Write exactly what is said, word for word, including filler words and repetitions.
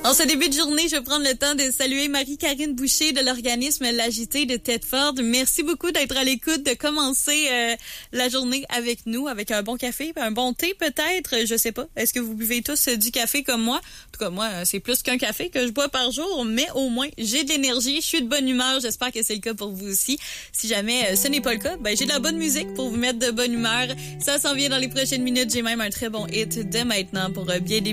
En ce début de journée, je vais prendre le temps de saluer Marie-Karine Boucher de l'organisme L'Agité de Thetford. Merci beaucoup d'être à l'écoute, de commencer euh, la journée avec nous, avec un bon café, un bon thé peut-être, je sais pas. Est-ce que vous buvez tous euh, du café comme moi? En tout cas, moi, c'est plus qu'un café que je bois par jour, mais au moins, j'ai de l'énergie, je suis de bonne humeur. J'espère que c'est le cas pour vous aussi. Si jamais euh, ce n'est pas le cas, ben j'ai de la bonne musique pour vous mettre de bonne humeur. Ça s'en vient dans les prochaines minutes. J'ai même un très bon hit dès maintenant pour euh, bien débuter